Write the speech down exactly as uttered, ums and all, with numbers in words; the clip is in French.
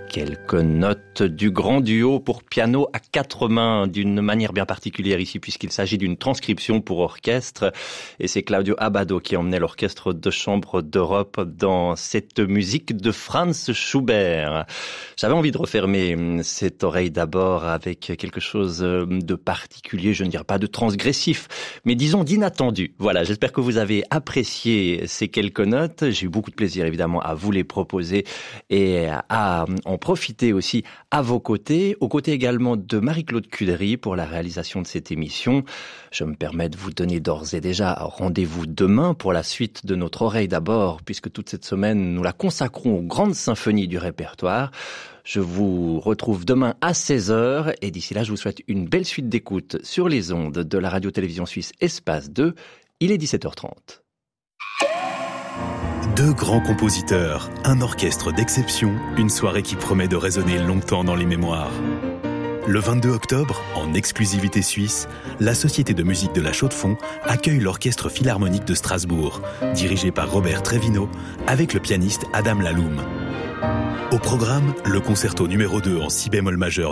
Quelques notes du grand duo pour piano à quatre mains, d'une manière bien particulière ici, puisqu'il s'agit d'une transcription pour orchestre. Et c'est Claudio Abbado qui emmenait l'orchestre de chambre d'Europe dans cette musique de Franz Schubert. J'avais envie de refermer cette oreille d'abord avec quelque chose de particulier, je ne dirais pas de transgressif, mais disons d'inattendu. Voilà, j'espère que vous avez apprécié ces quelques notes. J'ai eu beaucoup de plaisir évidemment à vous les proposer et à en profiter aussi à vos côtés, aux côtés également de Marie-Claude Cudery pour la réalisation de cette émission. Je me permets de vous donner d'ores et déjà rendez-vous demain pour la suite de notre oreille d'abord, puisque toute cette semaine nous la consacrons aux grandes symphonies du répertoire. Je vous retrouve demain à seize heures et d'ici là je vous souhaite une belle suite d'écoute sur les ondes de la radio-télévision suisse Espace deux. Il est dix-sept heures trente. Deux grands compositeurs, un orchestre d'exception, une soirée qui promet de résonner longtemps dans les mémoires. Le vingt-deux octobre, en exclusivité suisse, la Société de musique de la Chaux-de-Fonds accueille l'Orchestre Philharmonique de Strasbourg, dirigé par Robert Trevino, avec le pianiste Adam Laloum. Au programme, le concerto numéro deux en si bémol majeur